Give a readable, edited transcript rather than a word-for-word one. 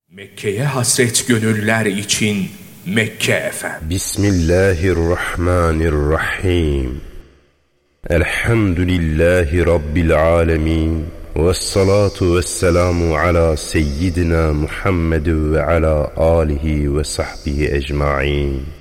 Mekke'ye hasret gönüller için Mekke FM. Bismillahirrahmanirrahim. Elhamdülillahi Rabbil alemin. Vessalatu vesselamu ala seyyidina Muhammed ve ala alihi ve sahbihi ecma'in.